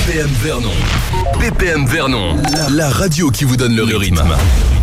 BPM Vernon. BPM Vernon, la radio qui vous donne le rythme.